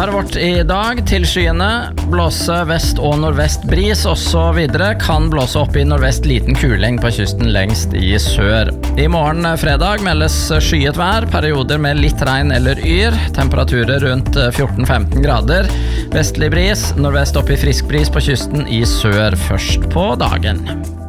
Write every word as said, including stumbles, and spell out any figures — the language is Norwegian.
Været vårt i dag, tilskyende, blåse vest og nordvest bris og så videre, kan blåse opp i nordvest liten kuling på kysten lengst i sør. I morgen fredag meldes skyet vær, perioder med litt regn eller yr, temperaturer rundt fjorten til femten grader, vestlig bris, nordvest opp i frisk bris på kysten i sør først på dagen.